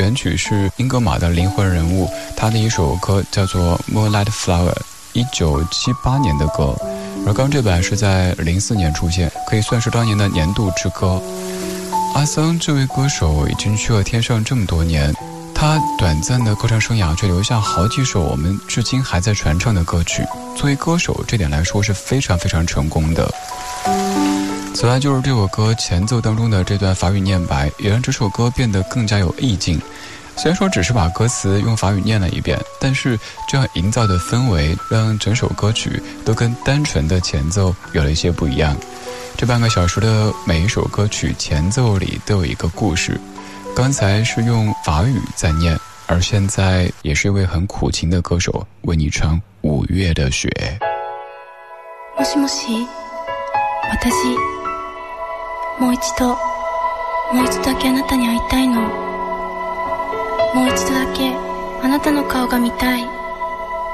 原曲是英格玛的灵魂人物，他的一首歌叫做 Moonlight Flower， 1978年的歌，而刚这版是在04年出现，可以算是当年的年度之歌。阿桑这位歌手已经去了天上这么多年，他短暂的歌唱生涯却留下好几首我们至今还在传唱的歌曲，作为歌手这点来说是非常非常成功的。此外就是这首歌前奏当中的这段法语念白，也让这首歌变得更加有意境。虽然说只是把歌词用法语念了一遍，但是这样营造的氛围让整首歌曲都跟单纯的前奏有了一些不一样。这半个小时的每一首歌曲前奏里都有一个故事，刚才是用法语在念，而现在也是一位很苦情的歌手为你唱5月的雪。 もしもし、私もう一度だけあなたに会いたいの。もう一度だけあなたの顔が見たい。